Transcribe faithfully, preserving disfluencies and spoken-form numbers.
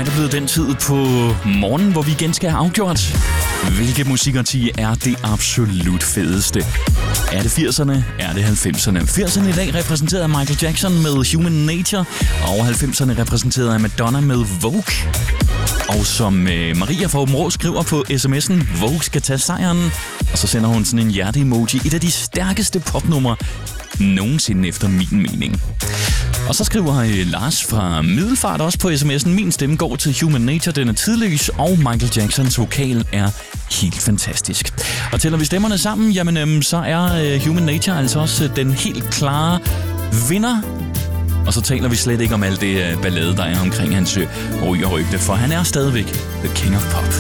er det blevet den tid på morgenen, hvor vi igen skal have afgjort, hvilke musikarti er det absolut fedeste. Er det firserne? Er det halvfemserne? firserne i dag repræsenteret af Michael Jackson med Human Nature, og halvfemserne repræsenteret af Madonna med Vogue. Og som øh, Maria fra Åben Rå skriver på sms'en, Vogue skal tage sejren, og så sender hun sådan en hjerte-emoji, et af de stærkeste popnumre nogensinde efter min mening. Og så skriver øh, Lars fra Middelfart også på sms'en, min stemme går til Human Nature, den er tidløs, og Michael Jacksons vokal er helt fantastisk. Og tæller vi stemmerne sammen, jamen øh, så er øh, Human Nature altså også øh, den helt klare vinder. Og så taler vi slet ikke om alt det uh, ballade, der er omkring hans uh, ryg og rygte, for han er stadigvæk the king of pop.